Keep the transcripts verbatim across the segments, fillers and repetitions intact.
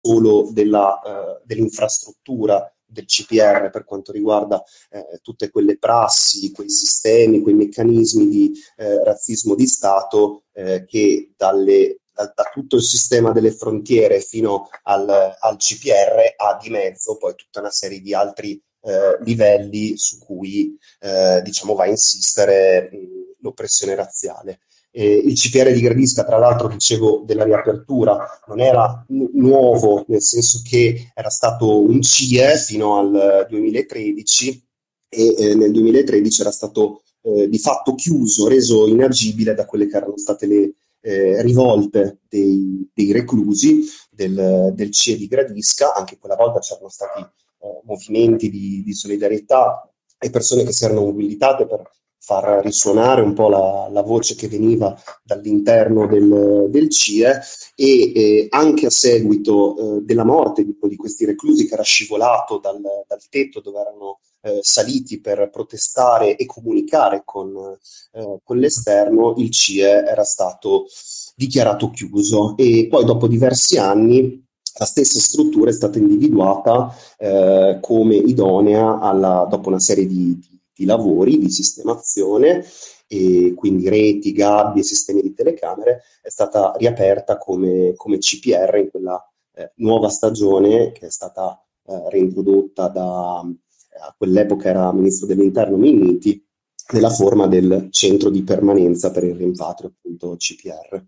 solo della, eh, dell'infrastruttura del C P R per quanto riguarda eh, tutte quelle prassi, quei sistemi, quei meccanismi di eh, razzismo di Stato eh, che dalle, da, da tutto il sistema delle frontiere fino al, al C P R ha di mezzo poi tutta una serie di altri eh, livelli su cui eh, diciamo va a insistere mh, l'oppressione razziale. Eh, il C P R di Gradisca, tra l'altro, dicevo della riapertura, non era nu- nuovo, nel senso che era stato un C I E fino al duemilatredici e eh, nel duemilatredici era stato eh, di fatto chiuso, reso inagibile da quelle che erano state le eh, rivolte dei, dei reclusi del, del C I E di Gradisca. Anche quella volta c'erano stati eh, movimenti di, di solidarietà e persone che si erano mobilitate per far risuonare un po' la, la voce che veniva dall'interno del, del C I E e eh, anche a seguito eh, della morte di, di questi reclusi che era scivolato dal, dal tetto dove erano eh, saliti per protestare e comunicare con, eh, con l'esterno, il C I E era stato dichiarato chiuso e poi dopo diversi anni la stessa struttura è stata individuata eh, come idonea alla, dopo una serie di, di, di lavori di sistemazione e quindi reti, gabbie, sistemi di telecamere, è stata riaperta come, come C P R in quella eh, nuova stagione che è stata eh, reintrodotta da, a quell'epoca era ministro dell'interno Minniti, nella forma del centro di permanenza per il rimpatrio, appunto C P R.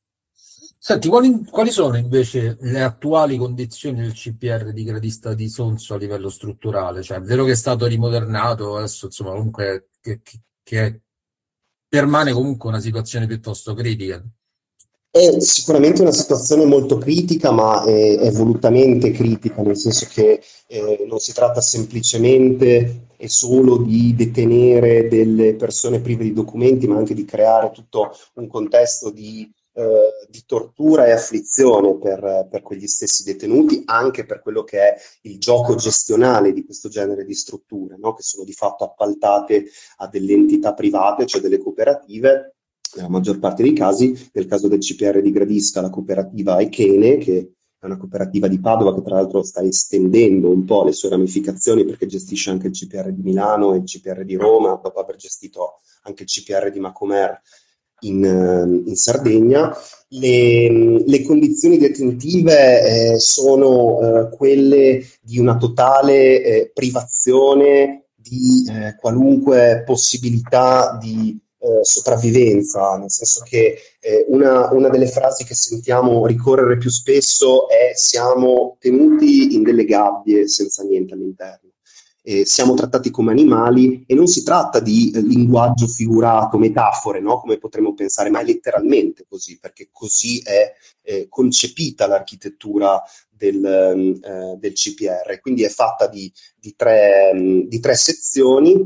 Senti, quali, quali sono invece le attuali condizioni del C P R di Gradista di Sonzo a livello strutturale? Cioè, è vero che è stato rimodernato, adesso insomma comunque che, che- che permane comunque una situazione piuttosto critica. È sicuramente una situazione molto critica, ma è, è volutamente critica, nel senso che eh, non si tratta semplicemente e solo di detenere delle persone prive di documenti, ma anche di creare tutto un contesto di, eh, di tortura e afflizione per, per quegli stessi detenuti, anche per quello che è il gioco gestionale di questo genere di strutture, no? Che sono di fatto appaltate a delle entità private, cioè delle cooperative nella maggior parte dei casi. Nel caso del C P R di Gradisca, la cooperativa Echene, che è una cooperativa di Padova che tra l'altro sta estendendo un po' le sue ramificazioni perché gestisce anche il C P R di Milano e il C P R di Roma, dopo aver gestito anche il C P R di Macomer in, eh, in Sardegna. Le, le condizioni detentive eh, sono eh, quelle di una totale eh, privazione di eh, qualunque possibilità di eh, sopravvivenza, nel senso che eh, una, una delle frasi che sentiamo ricorrere più spesso è siamo tenuti in delle gabbie senza niente all'interno. Eh, siamo trattati come animali e non si tratta di eh, linguaggio figurato, metafore, no? Come potremmo pensare, ma è letteralmente così, perché così è eh, concepita l'architettura del, eh, del C P R. Quindi è fatta di, di, tre, di tre sezioni.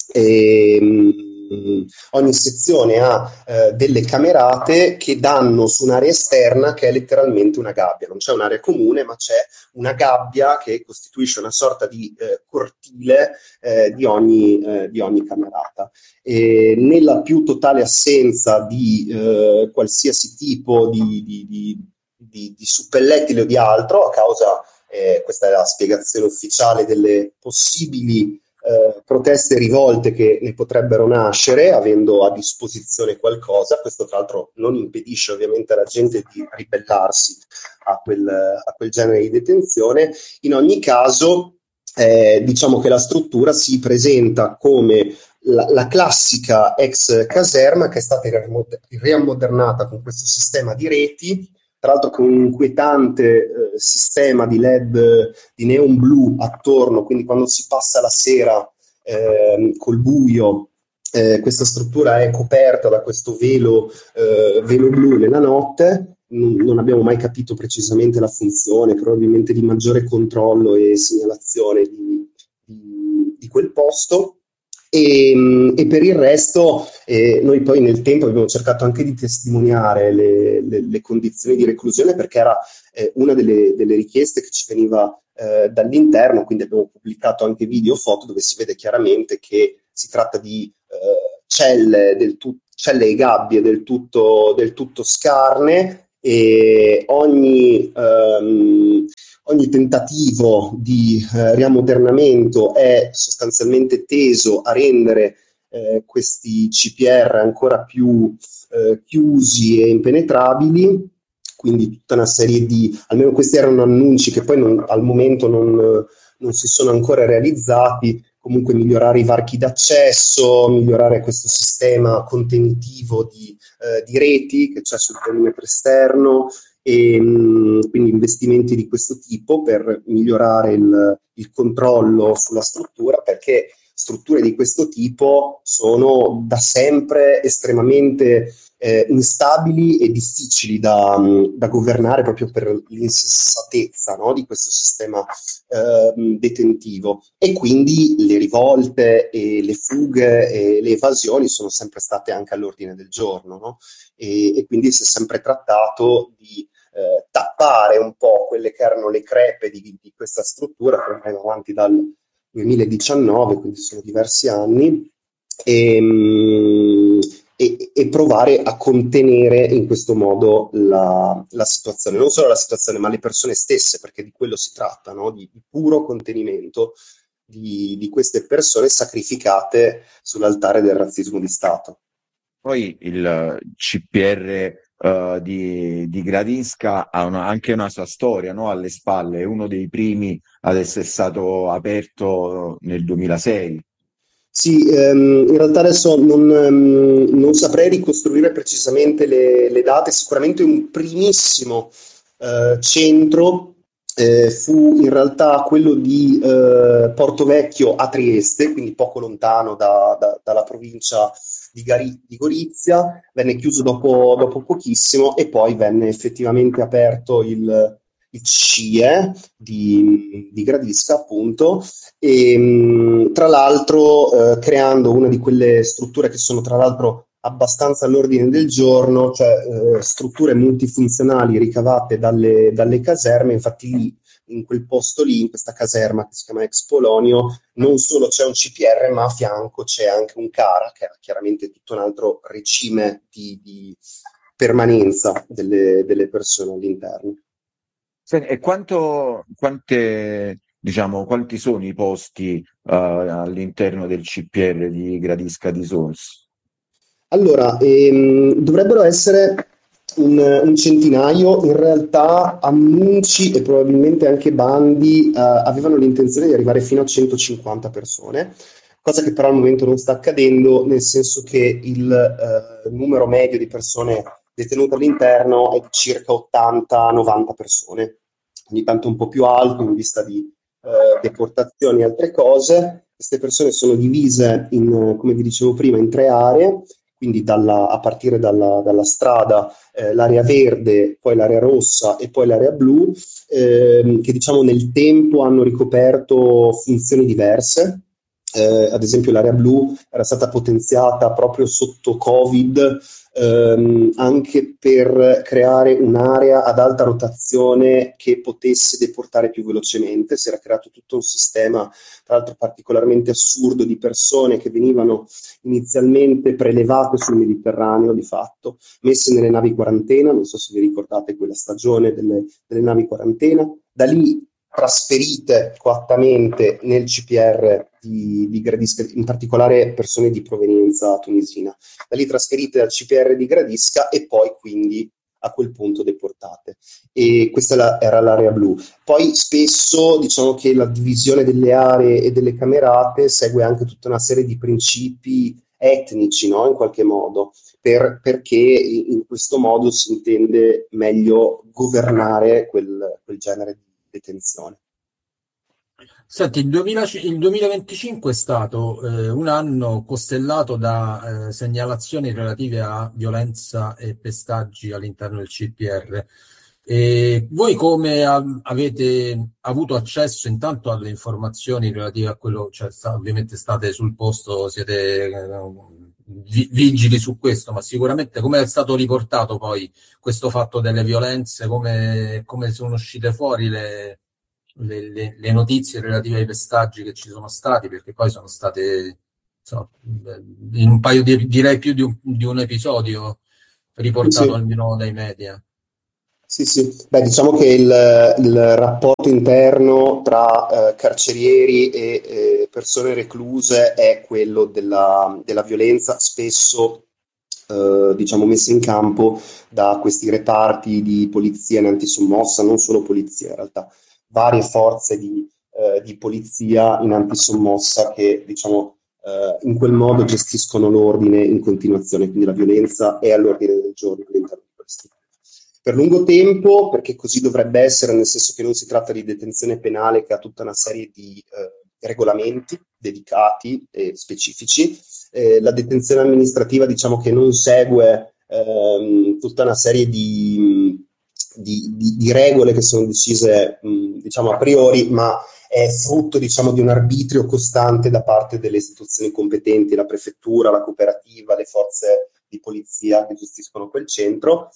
E, mh, ogni sezione ha eh, delle camerate che danno su un'area esterna che è letteralmente una gabbia. Non c'è un'area comune, ma c'è una gabbia che costituisce una sorta di eh, cortile eh, di, ogni, eh, di ogni camerata. E nella più totale assenza di eh, qualsiasi tipo di, di, di, di, di suppellettile o di altro, a causa, eh, questa è la spiegazione ufficiale, delle possibili eh, proteste e rivolte che ne potrebbero nascere avendo a disposizione qualcosa. Questo tra l'altro non impedisce ovviamente alla gente di ribellarsi a quel, a quel genere di detenzione. In ogni caso eh, diciamo che la struttura si presenta come la, la classica ex caserma che è stata riammodernata con questo sistema di reti, tra l'altro con un inquietante eh, sistema di L E D di neon blu attorno, quindi quando si passa la sera eh, col buio, eh, questa struttura è coperta da questo velo, eh, velo blu nella notte. Non abbiamo mai capito precisamente la funzione, probabilmente di maggiore controllo e segnalazione di, di, di quel posto. E, e per il resto eh, noi poi nel tempo abbiamo cercato anche di testimoniare le, le, le condizioni di reclusione, perché era eh, una delle, delle richieste che ci veniva eh, dall'interno, quindi abbiamo pubblicato anche video e foto dove si vede chiaramente che si tratta di eh, celle, del tu- celle e gabbie del tutto, del tutto scarne, e ogni, ehm, ogni tentativo di eh, riammodernamento è sostanzialmente teso a rendere eh, questi C P R ancora più eh, chiusi e impenetrabili, quindi tutta una serie di, almeno questi erano annunci che poi non, al momento non, non si sono ancora realizzati, comunque migliorare i varchi d'accesso, migliorare questo sistema contenitivo di, eh, di reti che c'è sul perimetro esterno, e mh, quindi investimenti di questo tipo per migliorare il, il controllo sulla struttura, perché strutture di questo tipo sono da sempre estremamente eh, instabili e difficili da, da governare proprio per l'insensatezza, no, di questo sistema eh, detentivo, e quindi le rivolte e le fughe e le evasioni sono sempre state anche all'ordine del giorno, no? e, e quindi si è sempre trattato di eh, tappare un po' quelle che erano le crepe di, di questa struttura che ormai va avanti dal duemiladiciannove, quindi sono diversi anni, e, e, e provare a contenere in questo modo la, la situazione, non solo la situazione, ma le persone stesse, perché di quello si tratta, no? di, di puro contenimento di, di queste persone sacrificate sull'altare del razzismo di Stato. Poi il C P R eh, di, di Gradisca ha una- anche una sua storia, no, alle spalle, è uno dei primi ad essere stato aperto nel duemilasei. Sì, ehm, in realtà adesso non, ehm, non saprei ricostruire precisamente le, le date, sicuramente un primissimo eh, centro eh, fu in realtà quello di eh, Porto Vecchio a Trieste, quindi poco lontano da- da- dalla provincia di, Gari- di Gorizia, venne chiuso dopo, dopo pochissimo e poi venne effettivamente aperto il, il C I E di, di Gradisca, appunto, e mh, tra l'altro eh, creando una di quelle strutture che sono tra l'altro abbastanza all'ordine del giorno, cioè eh, strutture multifunzionali ricavate dalle, dalle caserme. Infatti lì, in quel posto lì, in questa caserma che si chiama Ex Polonio, non solo c'è un C P R, ma a fianco c'è anche un CARA, che ha chiaramente tutto un altro regime di, di permanenza delle, delle persone all'interno. Senti, E quanto, quante, diciamo, quanti sono i posti eh, all'interno del C P R di Gradisca di Sons? Allora, ehm, dovrebbero essere un, un centinaio. In realtà annunci e probabilmente anche bandi eh, avevano l'intenzione di arrivare fino a centocinquanta persone, cosa che però al momento non sta accadendo, nel senso che il eh, numero medio di persone detenute all'interno è di circa ottanta novanta persone, ogni tanto un po' più alto in vista di eh, deportazioni e altre cose. Queste persone sono divise in, come vi dicevo prima, in tre aree, quindi dalla, a partire dalla, dalla strada, eh, l'area verde, poi l'area rossa e poi l'area blu, ehm, che diciamo nel tempo hanno ricoperto funzioni diverse. Eh, ad esempio l'area blu era stata potenziata proprio sotto Covid, ehm, anche per creare un'area ad alta rotazione che potesse deportare più velocemente. Si era creato tutto un sistema, tra l'altro particolarmente assurdo, di persone che venivano inizialmente prelevate sul Mediterraneo, di fatto, messe nelle navi quarantena. Non so se vi ricordate quella stagione delle, delle navi quarantena, da lì trasferite coattamente nel C P R di, di Gradisca, in particolare persone di provenienza tunisina, da lì trasferite al C P R di Gradisca e poi quindi a quel punto deportate. E questa la, era l'area blu. Poi spesso diciamo che la divisione delle aree e delle camerate segue anche tutta una serie di principi etnici, no? In qualche modo, per, perché in questo modo si intende meglio governare quel, quel genere di detenzione. Senti, il duemila il duemilaventicinque è stato eh, un anno costellato da eh, segnalazioni relative a violenza e pestaggi all'interno del C P R. E voi come a- avete avuto accesso intanto alle informazioni relative a quello, cioè sta- ovviamente state sul posto, siete eh, vi- vigili su questo, ma sicuramente come è stato riportato poi questo fatto delle violenze, come, come sono uscite fuori le le, le- le notizie relative ai pestaggi che ci sono stati, perché poi sono state insomma, in un paio di, direi più di un, di un episodio Sì, riportato sì. almeno dai media. Sì, sì. Beh, diciamo che il, il rapporto interno tra eh, carcerieri e eh, persone recluse è quello della, della violenza, spesso eh, diciamo messa in campo da questi reparti di polizia in antisommossa, non solo polizia in realtà, varie forze di, eh, di polizia in antisommossa che diciamo eh, in quel modo gestiscono l'ordine in continuazione, quindi la violenza è all'ordine del giorno all'interno di questi. Per lungo tempo, perché così dovrebbe essere, nel senso che non si tratta di detenzione penale che ha tutta una serie di eh, regolamenti dedicati e specifici. Eh, la detenzione amministrativa diciamo che non segue ehm, tutta una serie di, di, di, di regole che sono decise mh, diciamo a priori, ma è frutto diciamo di un arbitrio costante da parte delle istituzioni competenti, la prefettura, la cooperativa, le forze di polizia che gestiscono quel centro.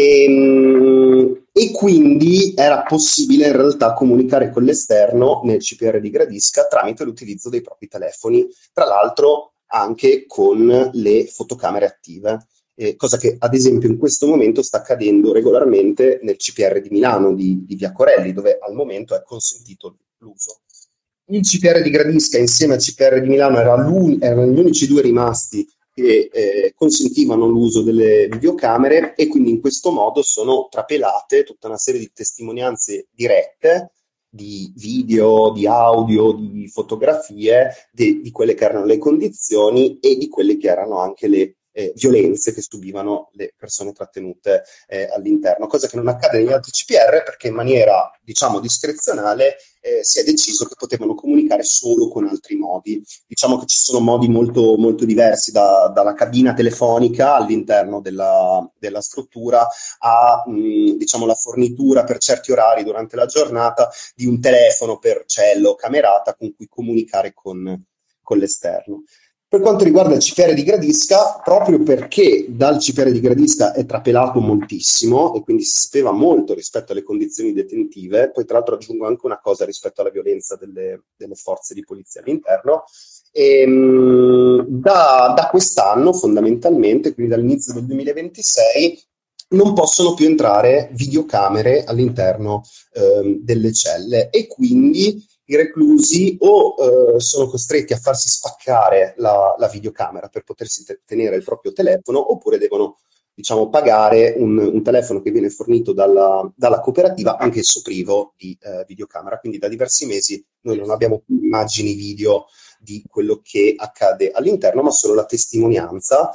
E, e quindi era possibile in realtà comunicare con l'esterno nel C P R di Gradisca tramite l'utilizzo dei propri telefoni, tra l'altro anche con le fotocamere attive, eh, cosa che ad esempio in questo momento sta accadendo regolarmente nel C P R di Milano di, di Via Corelli, dove al momento è consentito l'uso. Il C P R di Gradisca insieme al C P R di Milano era erano gli unici due rimasti che eh, consentivano l'uso delle videocamere e quindi in questo modo sono trapelate tutta una serie di testimonianze dirette di video, di audio, di fotografie de, di quelle che erano le condizioni e di quelle che erano anche le eh, violenze che subivano le persone trattenute eh, all'interno, cosa che non accade negli altri C P R perché in maniera diciamo discrezionale eh, si è deciso che potevano comunicare solo con altri modi. Diciamo che ci sono modi molto, molto diversi, da, dalla cabina telefonica all'interno della, della struttura a mh, diciamo la fornitura per certi orari durante la giornata di un telefono per cello o camerata con cui comunicare con, con l'esterno. Per quanto riguarda il C P R di Gradisca, proprio perché dal C P R di Gradisca è trapelato moltissimo e quindi si sapeva molto rispetto alle condizioni detentive, poi tra l'altro aggiungo anche una cosa rispetto alla violenza delle, delle forze di polizia all'interno, e, mh, da, da quest'anno fondamentalmente, quindi dall'inizio del duemilaventisei, non possono più entrare videocamere all'interno ehm, delle celle e quindi i reclusi o eh, sono costretti a farsi spaccare la, la videocamera per potersi te- tenere il proprio telefono oppure devono diciamo pagare un, un telefono che viene fornito dalla, dalla cooperativa anch'esso privo di eh, videocamera, quindi da diversi mesi noi non abbiamo più immagini video di quello che accade all'interno ma solo la testimonianza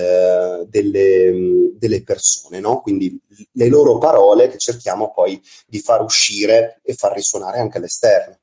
eh, delle, delle persone, no? Quindi le loro parole che cerchiamo poi di far uscire e far risuonare anche all'esterno.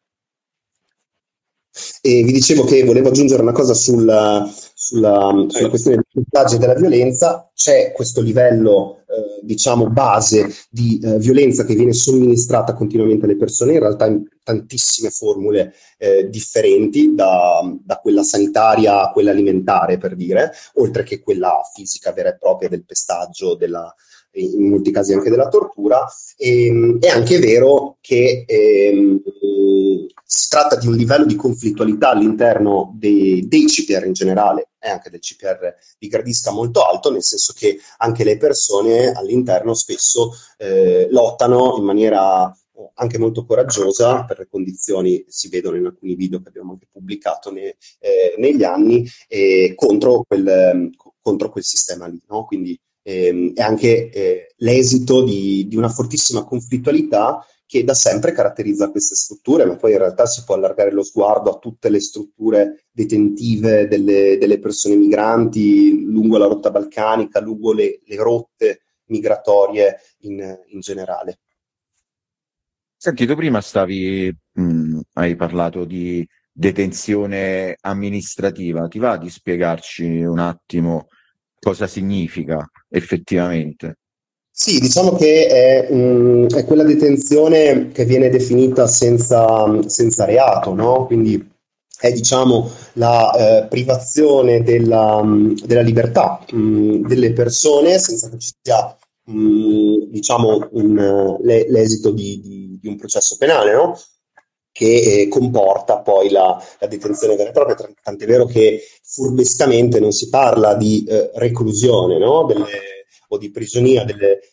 E vi dicevo che volevo aggiungere una cosa sulla, sulla, sulla questione del messaggio e della violenza. C'è questo livello, eh, diciamo, base di eh, violenza che viene somministrata continuamente alle persone, in realtà in tantissime formule eh, differenti, da, da quella sanitaria a quella alimentare, per dire, oltre che quella fisica vera e propria del pestaggio, della, in molti casi anche della tortura. E, è anche vero che ehm, si tratta di un livello di conflittualità all'interno dei, dei C P R in generale e anche del C P R di Gradisca molto alto, nel senso che anche le persone all'interno spesso eh, lottano in maniera anche molto coraggiosa per le condizioni, si vedono in alcuni video che abbiamo anche pubblicato ne, eh, negli anni, eh, contro, quel, contro quel sistema lì, no? Quindi ehm, è anche eh, l'esito di, di una fortissima conflittualità che da sempre caratterizza queste strutture, ma poi in realtà si può allargare lo sguardo a tutte le strutture detentive delle, delle persone migranti lungo la rotta balcanica, lungo le, le rotte migratorie in, in generale. Senti, tu prima stavi, mh, hai parlato di detenzione amministrativa, ti va di spiegarci un attimo cosa significa effettivamente? Sì, diciamo che è, mh, è quella detenzione che viene definita senza, senza reato, no? Quindi è diciamo la eh, privazione della, mh, della libertà mh, delle persone senza che ci sia mh, diciamo un, eh, le- l'esito di, di- di un processo penale, no? Che eh, comporta poi la, la detenzione vera e propria, tra- tant'è vero che furbescamente non si parla di eh, reclusione, no? Delle- o di prigionia delle,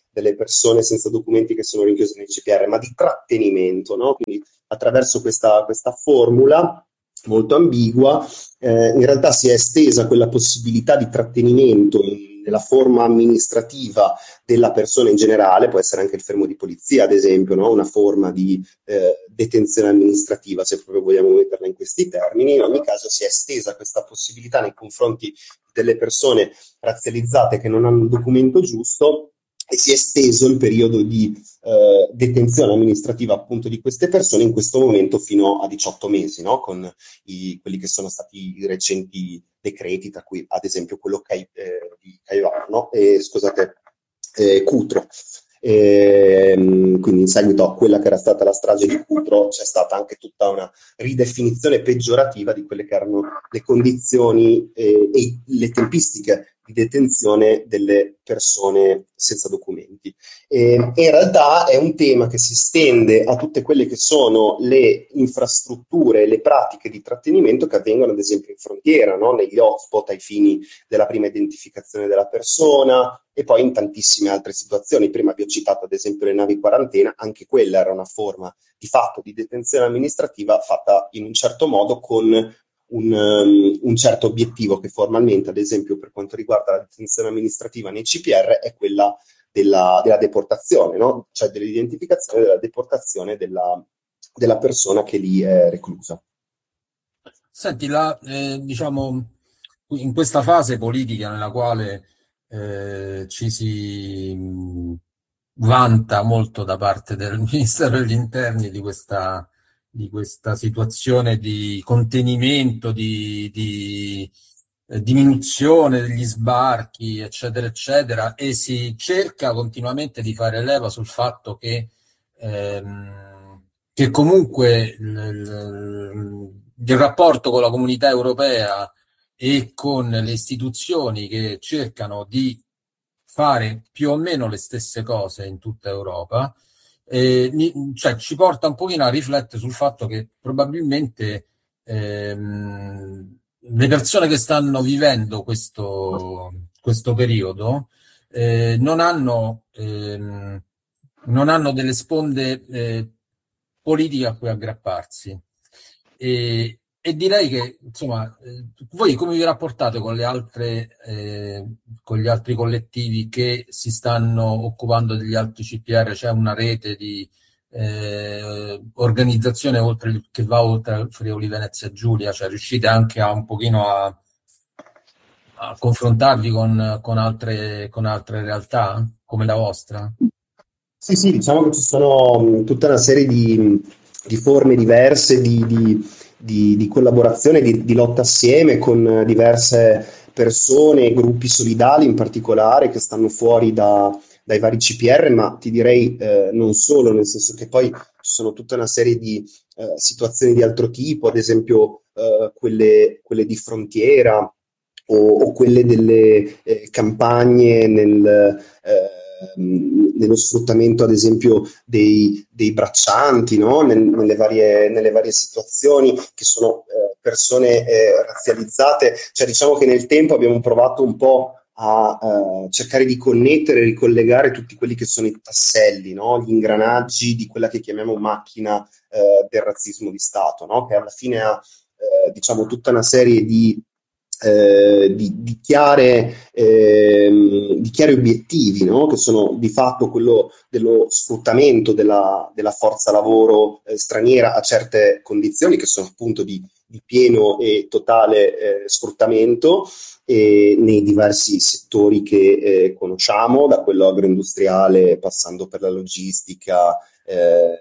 delle persone senza documenti che sono rinchiuse nei C P R, ma di trattenimento, no? Quindi attraverso questa, questa formula molto ambigua, eh, in realtà si è estesa quella possibilità di trattenimento in, nella forma amministrativa della persona in generale, può essere anche il fermo di polizia, ad esempio, no? Una forma di eh, detenzione amministrativa, se proprio vogliamo metterla in questi termini. In ogni caso si è estesa questa possibilità nei confronti delle persone razzializzate che non hanno il documento giusto, e si è esteso il periodo di eh, detenzione amministrativa appunto di queste persone in questo momento fino a diciotto mesi, no? Con i, quelli che sono stati i recenti decreti, tra cui ad esempio quello Cai, eh, di Caivano, no? E, scusate, eh, Cutro. E, quindi in seguito a quella che era stata la strage di Cutro c'è stata anche tutta una ridefinizione peggiorativa di quelle che erano le condizioni eh, e le tempistiche di detenzione delle persone senza documenti. E, e in realtà è un tema che si estende a tutte quelle che sono le infrastrutture, le pratiche di trattenimento che avvengono ad esempio in frontiera, no? Negli hotspot ai fini della prima identificazione della persona, e poi in tantissime altre situazioni. Prima vi ho citato ad esempio le navi quarantena, anche quella era una forma di fatto di detenzione amministrativa fatta in un certo modo con un, um, un certo obiettivo, che formalmente ad esempio per quanto riguarda la detenzione amministrativa nei C P R è quella della, della deportazione, no? Cioè dell'identificazione e della deportazione della, della persona che lì è reclusa. Senti, la, eh, diciamo, in questa fase politica nella quale eh, ci si mh, vanta molto da parte del Ministero degli Interni di questa, di questa situazione di contenimento, di, di eh, diminuzione degli sbarchi, eccetera, eccetera, e si cerca continuamente di fare leva sul fatto che, ehm, che comunque il, il, il rapporto con la comunità europea e con le istituzioni che cercano di fare più o meno le stesse cose in tutta Europa, eh, cioè ci porta un pochino a riflettere sul fatto che probabilmente ehm, le persone che stanno vivendo questo, questo periodo eh, non hanno ehm, non hanno delle sponde eh, politiche a cui aggrapparsi. E, e direi che, insomma, eh, voi come vi rapportate con le altre, eh, con gli altri collettivi che si stanno occupando degli altri C P R? C'è una rete di eh, organizzazione oltre, che va oltre al Friuli Venezia Giulia, cioè riuscite anche a un pochino a, a confrontarvi con, con, altre, con altre realtà come la vostra? Sì, sì, diciamo che ci sono mh, tutta una serie di, di forme diverse di, di, di, di collaborazione, di, di lotta assieme con eh, diverse persone, gruppi solidali in particolare che stanno fuori da, dai vari C P R, ma ti direi eh, non solo, nel senso che poi ci sono tutta una serie di eh, situazioni di altro tipo, ad esempio eh, quelle, quelle di frontiera o, o quelle delle eh, campagne nel... Eh, nello sfruttamento ad esempio dei, dei braccianti, no? Nel, nelle, varie, nelle varie situazioni che sono eh, persone eh, razzializzate, cioè diciamo che nel tempo abbiamo provato un po' a uh, cercare di connettere e ricollegare tutti quelli che sono i tasselli, no? Gli ingranaggi di quella che chiamiamo macchina uh, del razzismo di Stato, no? Che alla fine ha uh, diciamo tutta una serie di Eh, di, di, chiare, eh, di chiari obiettivi, no? Che sono di fatto quello dello sfruttamento della, della forza lavoro eh, straniera a certe condizioni che sono appunto di, di pieno e totale eh, sfruttamento eh, nei diversi settori che eh, conosciamo, da quello agroindustriale passando per la logistica eh,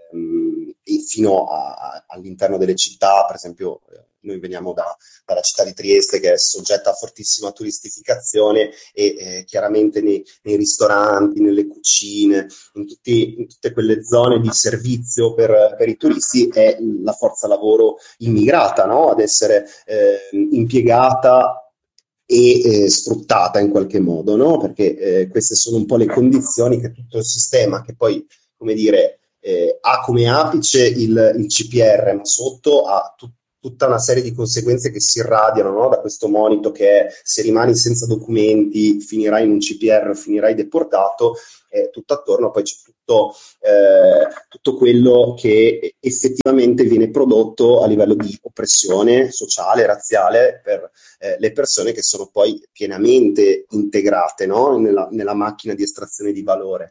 e fino a, a, all'interno delle città, per esempio noi veniamo da, dalla città di Trieste che è soggetta a fortissima turistificazione e eh, chiaramente nei, nei ristoranti, nelle cucine, in, tutti, in tutte quelle zone di servizio per, per i turisti è la forza lavoro immigrata, no? Ad essere eh, impiegata e eh, sfruttata in qualche modo, no? Perché eh, queste sono un po' le condizioni che tutto il sistema, che poi, come dire, eh, ha come apice il, il C P R, ma sotto ha tutto tutta una serie di conseguenze che si irradiano, no? Da questo monito che è: se rimani senza documenti finirai in un C P R, finirai deportato, eh, tutto attorno, poi c'è tutto, eh, tutto quello che effettivamente viene prodotto a livello di oppressione sociale, razziale per eh, le persone che sono poi pienamente integrate, no? nella, nella macchina di estrazione di valore.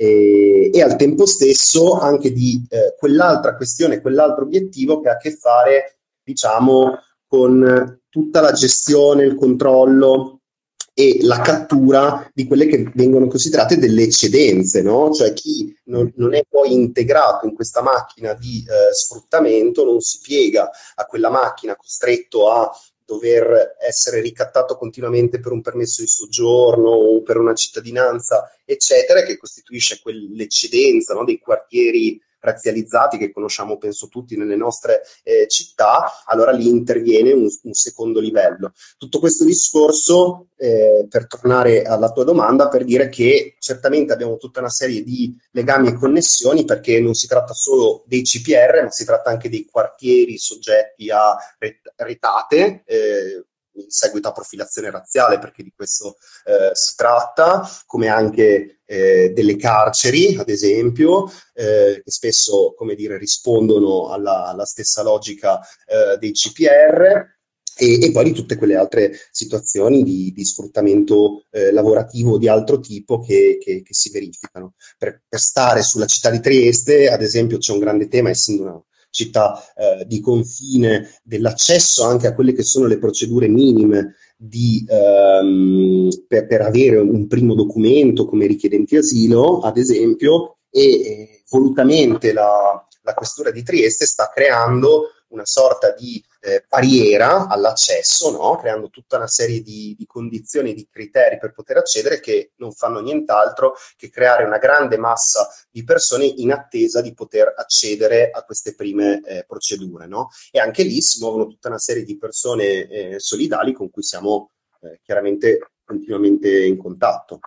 E, e al tempo stesso anche di eh, quell'altra questione, quell'altro obiettivo che ha a che fare, diciamo, con tutta la gestione, il controllo e la cattura di quelle che vengono considerate delle eccedenze, no? Cioè chi non, non è poi integrato in questa macchina di eh, sfruttamento non si piega a quella macchina, costretto a dover essere ricattato continuamente per un permesso di soggiorno o per una cittadinanza, eccetera, che costituisce quell'eccedenza, no, dei quartieri razzializzati che conosciamo penso tutti nelle nostre eh, città, allora lì interviene un, un secondo livello. Tutto questo discorso, eh, per tornare alla tua domanda, per dire che certamente abbiamo tutta una serie di legami e connessioni, perché non si tratta solo dei C P R, ma si tratta anche dei quartieri soggetti a retate, eh, in seguito a profilazione razziale, perché di questo eh, si tratta, come anche eh, delle carceri, ad esempio, eh, che spesso, come dire, rispondono alla, alla stessa logica eh, dei C P R. E, e poi di tutte quelle altre situazioni di, di sfruttamento eh, lavorativo di altro tipo che, che, che si verificano. Per, per stare sulla città di Trieste, ad esempio, c'è un grande tema, essendo una città eh, di confine, dell'accesso anche a quelle che sono le procedure minime di, ehm, per, per avere un primo documento come richiedenti asilo, ad esempio, e eh, volutamente la, la Questura di Trieste sta creando una sorta di eh, barriera all'accesso, no? Creando tutta una serie di, di condizioni, di criteri per poter accedere, che non fanno nient'altro che creare una grande massa di persone in attesa di poter accedere a queste prime eh, procedure, no? E anche lì si muovono tutta una serie di persone eh, solidali con cui siamo eh, chiaramente continuamente in contatto.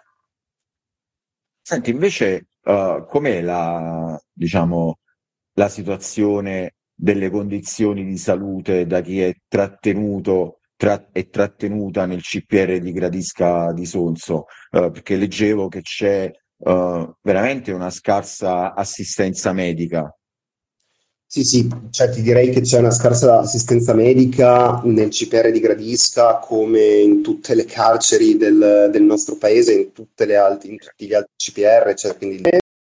Senti, invece, uh, com'è la, diciamo, la situazione delle condizioni di salute da chi è trattenuto tra- e trattenuta nel C P R di Gradisca di Sonso? Uh, perché leggevo che c'è uh, veramente una scarsa assistenza medica. Sì, sì, cioè ti direi che c'è una scarsa assistenza medica nel C P R di Gradisca, come in tutte le carceri del, del nostro paese, in, tutte le alt- in tutti gli altri C P R, cioè quindi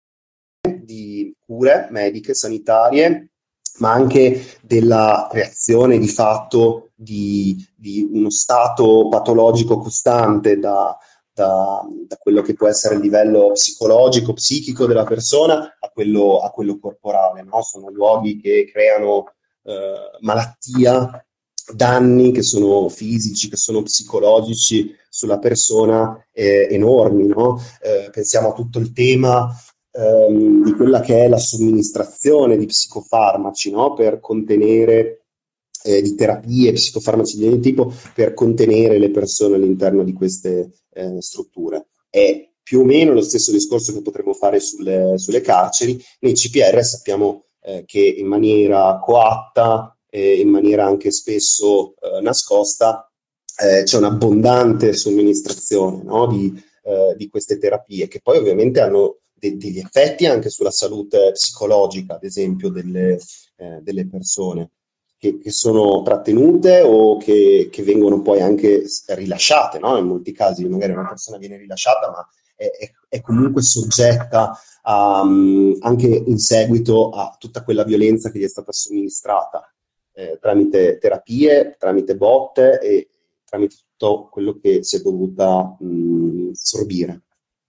di cure mediche, sanitarie, ma anche della creazione di fatto di, di uno stato patologico costante da, da, da quello che può essere il livello psicologico, psichico della persona a quello, a quello corporale, no? Sono luoghi che creano eh, malattia, danni che sono fisici, che sono psicologici sulla persona eh, enormi, no? Eh, pensiamo a tutto il tema ehm, di quella che è la somministrazione di psicofarmaci, no? Per contenere eh, di terapie, psicofarmaci di ogni tipo, per contenere le persone all'interno di queste eh, strutture. È più o meno lo stesso discorso che potremmo fare sulle, sulle carceri. Nei C P R sappiamo eh, che in maniera coatta e in maniera anche spesso eh, nascosta eh, c'è un'abbondante somministrazione, no? di, eh, di queste terapie, che poi ovviamente hanno de- degli effetti anche sulla salute psicologica, ad esempio, delle, eh, delle persone che, che sono trattenute o che, che vengono poi anche rilasciate, no? In molti casi magari una persona viene rilasciata, ma è, è, è comunque soggetta a, um, anche in seguito a tutta quella violenza che gli è stata somministrata eh, tramite terapie, tramite botte e tramite tutto quello che si è dovuta mh, sorbire.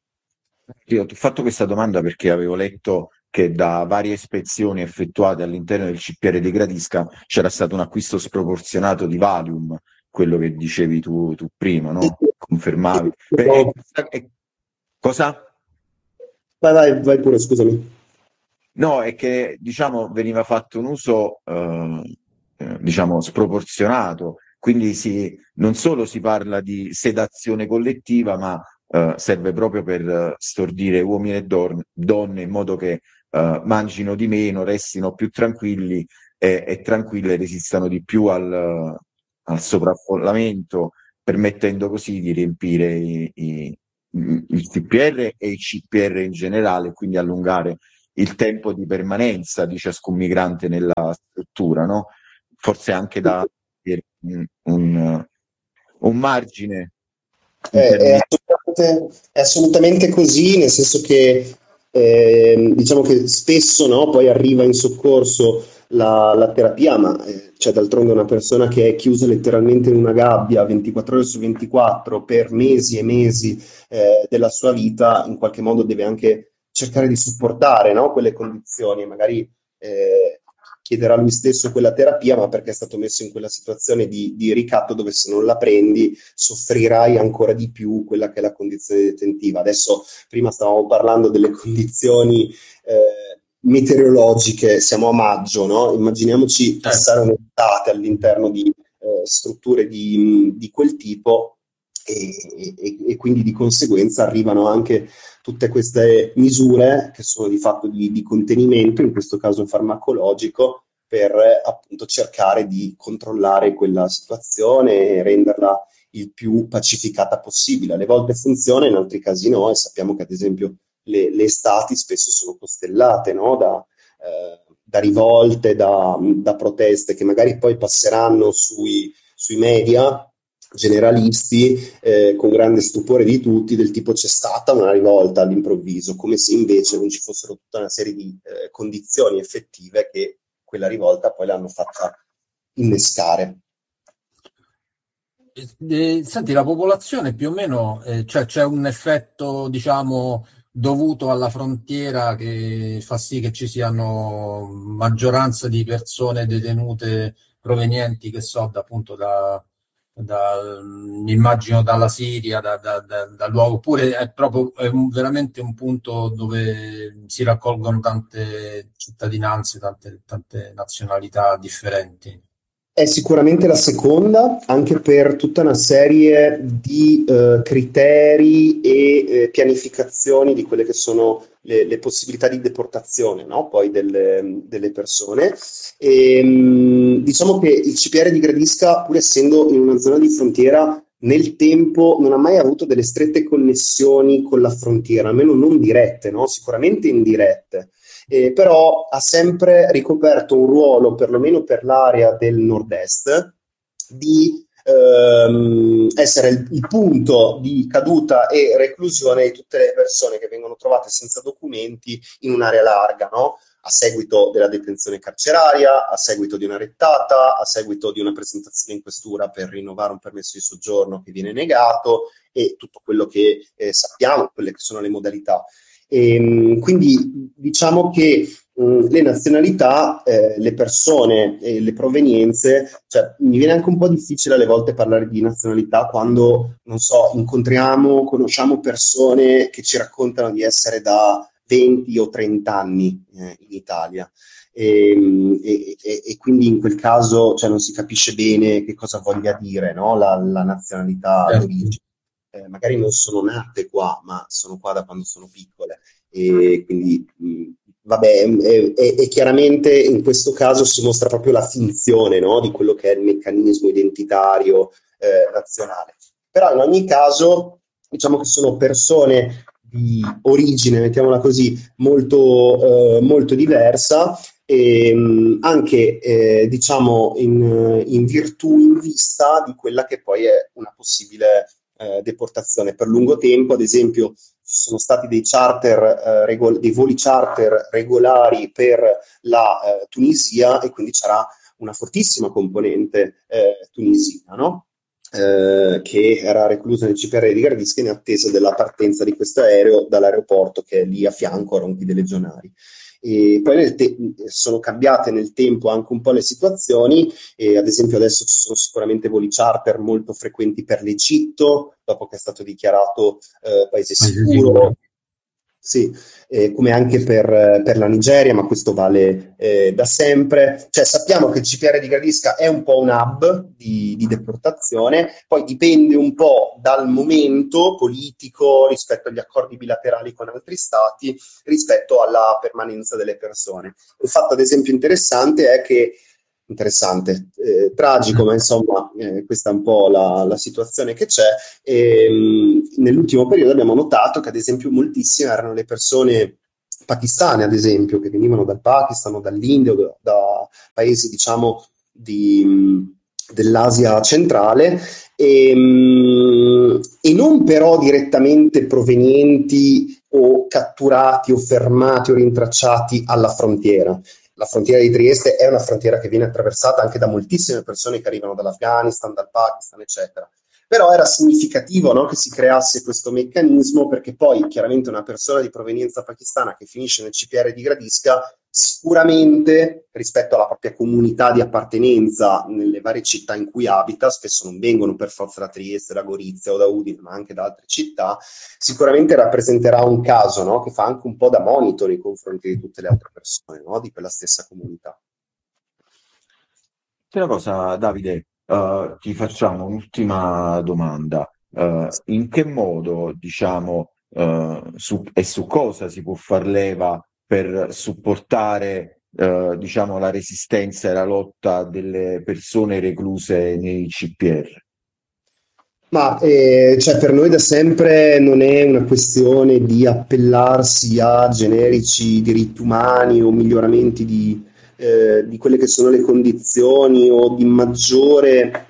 Io ti ho fatto questa domanda perché avevo letto che da varie ispezioni effettuate all'interno del C P R di Gradisca c'era stato un acquisto sproporzionato di Valium, quello che dicevi tu, tu prima, no? Confermavi. E- e- e- cosa? Vai, vai, vai pure, scusami. No, è che diciamo veniva fatto un uso eh, eh, diciamo sproporzionato, quindi si, non solo si parla di sedazione collettiva, ma eh, serve proprio per eh, stordire uomini e dor- donne in modo che eh, mangino di meno, restino più tranquilli e, e tranquille, resistano di più al, al sovraffollamento, permettendo così di riempire i, i- il T P R e il C P R in generale, quindi allungare il tempo di permanenza di ciascun migrante nella struttura, no? Forse anche da un, un, un margine È, in è termini. assolutamente, è assolutamente così, nel senso che eh, diciamo che spesso, no, poi arriva in soccorso la, la terapia, ma eh, c'è d'altronde una persona che è chiusa letteralmente in una gabbia ventiquattro ore su ventiquattro per mesi e mesi eh, della sua vita, in qualche modo deve anche cercare di supportare, no, quelle condizioni, magari eh, chiederà lui stesso quella terapia, ma perché è stato messo in quella situazione di, di ricatto dove se non la prendi soffrirai ancora di più quella che è la condizione detentiva. Adesso, prima stavamo parlando delle condizioni eh, meteorologiche, siamo a maggio, no? Immaginiamoci Certo. passare un'estate all'interno di eh, strutture di, di quel tipo e, e, e quindi di conseguenza arrivano anche tutte queste misure che sono di fatto di, di contenimento, in questo caso farmacologico, per eh, appunto cercare di controllare quella situazione e renderla il più pacificata possibile. Alle volte funziona, in altri casi no, e sappiamo che ad esempio le, le estati spesso sono costellate, no? da, eh, da rivolte, da, da proteste che magari poi passeranno sui, sui media generalisti eh, con grande stupore di tutti, del tipo c'è stata una rivolta all'improvviso, come se invece non ci fossero tutta una serie di eh, condizioni effettive che quella rivolta poi l'hanno fatta innescare. Eh, senti, la popolazione più o meno, eh, cioè c'è un effetto, diciamo, dovuto alla frontiera che fa sì che ci siano maggioranza di persone detenute provenienti, che so, da, appunto da, da, mm, immagino dalla Siria, da, da, da, da luogo, oppure è proprio è un- veramente un punto dove si raccolgono tante cittadinanze, tante, tante nazionalità differenti. È sicuramente la seconda, anche per tutta una serie di eh, criteri e eh, pianificazioni di quelle che sono le, le possibilità di deportazione, no? Poi delle, delle persone. E, mh, diciamo che il C P R di Gradisca, pur essendo in una zona di frontiera, nel tempo non ha mai avuto delle strette connessioni con la frontiera, almeno non dirette, no? Sicuramente indirette. Eh, però ha sempre ricoperto un ruolo, perlomeno per l'area del nord-est, di ehm, essere il, il punto di caduta e reclusione di tutte le persone che vengono trovate senza documenti in un'area larga, no? A seguito della detenzione carceraria, a seguito di una rettata, a seguito di una presentazione in questura per rinnovare un permesso di soggiorno che viene negato e tutto quello che eh, sappiamo, quelle che sono le modalità. E, quindi diciamo che mh, le nazionalità, eh, le persone e le provenienze, cioè mi viene anche un po' difficile alle volte parlare di nazionalità quando, non so, incontriamo, conosciamo persone che ci raccontano di essere da venti o trenta anni eh, in Italia. E, e, e, e quindi in quel caso cioè, non si capisce bene che cosa voglia dire, no? la, la nazionalità Certo. d'origine. Eh, magari non sono nate qua, ma sono qua da quando sono piccole. E quindi, mh, vabbè, e, e- e chiaramente in questo caso si mostra proprio la finzione, no, di quello che è il meccanismo identitario eh, nazionale. Però in ogni caso, diciamo che sono persone di origine, mettiamola così, molto, eh, molto diversa e mh, anche eh, diciamo in, in virtù in vista di quella che poi è una possibile eh, deportazione per lungo tempo. Ad esempio ci sono stati dei charter, eh, regol- dei voli charter regolari per la eh, Tunisia e quindi c'era una fortissima componente eh, tunisina, no? Eh, che era reclusa nel C P R di Gardisca in attesa della partenza di questo aereo dall'aeroporto che è lì a fianco a Ronchi dei Legionari. E poi nel te- sono cambiate nel tempo anche un po' le situazioni, e ad esempio adesso ci sono sicuramente voli charter molto frequenti per l'Egitto, dopo che è stato dichiarato eh, paese Paese sicuro. sicuro. Sì, eh, come anche per, per la Nigeria, ma questo vale eh, da sempre. Cioè, sappiamo che il C P R di Gradisca è un po' un hub di, di deportazione, poi dipende un po' dal momento politico rispetto agli accordi bilaterali con altri stati, rispetto alla permanenza delle persone. Un fatto, ad esempio, interessante è che interessante, eh, tragico, ma insomma eh, questa è un po' la, la situazione che c'è. E, mh, nell'ultimo periodo abbiamo notato che ad esempio moltissime erano le persone pakistane, ad esempio, che venivano dal Pakistan o dall'India o da, da paesi, diciamo, di, mh, dell'Asia centrale, e, mh, e non però direttamente provenienti o catturati o fermati o rintracciati alla frontiera. La frontiera di Trieste è una frontiera che viene attraversata anche da moltissime persone che arrivano dall'Afghanistan, dal Pakistan, eccetera. Però era significativo, no, che si creasse questo meccanismo, perché poi chiaramente una persona di provenienza pakistana che finisce nel C P R di Gradisca sicuramente rispetto alla propria comunità di appartenenza nelle varie città in cui abita, spesso non vengono per forza da Trieste, da Gorizia o da Udine, ma anche da altre città, sicuramente rappresenterà un caso, no, che fa anche un po' da monitor nei confronti di tutte le altre persone, no, di quella stessa comunità. Una cosa, Davide, eh, ti facciamo un'ultima domanda. Eh, in che modo, diciamo, eh, su- e su cosa si può far leva per supportare, eh, diciamo, la resistenza e la lotta delle persone recluse nei C P R? Ma eh, cioè, per noi da sempre non è una questione di appellarsi a generici diritti umani o miglioramenti di, eh, di quelle che sono le condizioni o di maggiore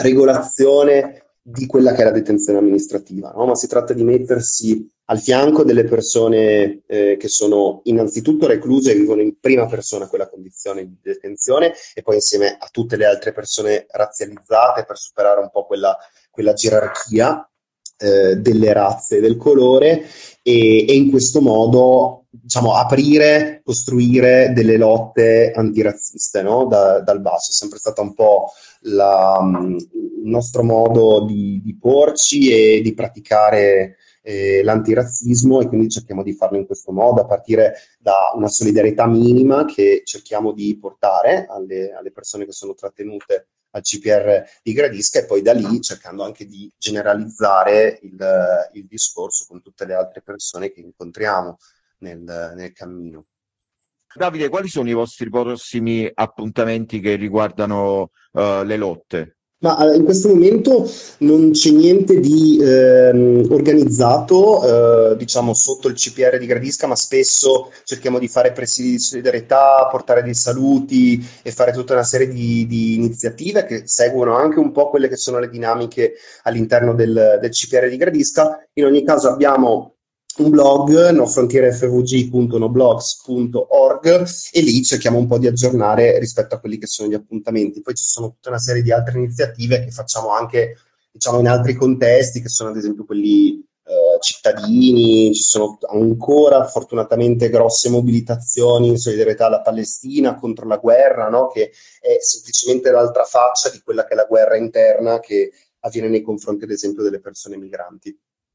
regolazione di quella che è la detenzione amministrativa, no? Ma si tratta di mettersi al fianco delle persone eh, che sono innanzitutto recluse e vivono in prima persona quella condizione di detenzione e poi insieme a tutte le altre persone razzializzate per superare un po' quella quella gerarchia eh, delle razze e del colore e, e in questo modo diciamo aprire, costruire delle lotte antirazziste, no? Da, dal basso. È sempre stato un po' la, il nostro modo di, di porci e di praticare eh, l'antirazzismo, e quindi cerchiamo di farlo in questo modo, a partire da una solidarietà minima che cerchiamo di portare alle, alle persone che sono trattenute al C P R di Gradisca, e poi da lì cercando anche di generalizzare il, il discorso con tutte le altre persone che incontriamo nel, nel cammino. Davide, quali sono i vostri prossimi appuntamenti che riguardano, eh, le lotte? Ma eh, in questo momento non c'è niente di ehm, organizzato, eh, diciamo, sotto il C P R di Gradisca, ma spesso cerchiamo di fare presidi di solidarietà, portare dei saluti e fare tutta una serie di, di iniziative che seguono anche un po' quelle che sono le dinamiche all'interno del, del C P R di Gradisca. In ogni caso abbiamo un blog, nofrontierefvg punto noblogs punto org, e lì cerchiamo un po' di aggiornare rispetto a quelli che sono gli appuntamenti. Poi ci sono tutta una serie di altre iniziative che facciamo anche, diciamo, in altri contesti, che sono ad esempio quelli eh, cittadini. Ci sono ancora fortunatamente grosse mobilitazioni in solidarietà alla Palestina contro la guerra, no? Che è semplicemente l'altra faccia di quella che è la guerra interna che avviene nei confronti, ad esempio, delle persone migranti.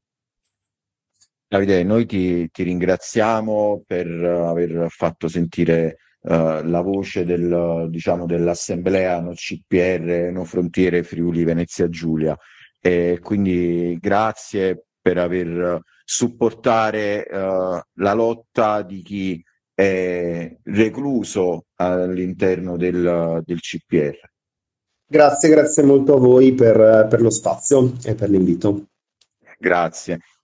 Davide, noi ti, ti ringraziamo per eh, aver fatto sentire eh, la voce del, diciamo, dell'Assemblea No C P R, No Frontiere Friuli Venezia Giulia, e quindi grazie per aver supportare eh, la lotta di chi è recluso all'interno del, del C P R. Grazie, grazie molto a voi per, per lo spazio e per l'invito. Grazie.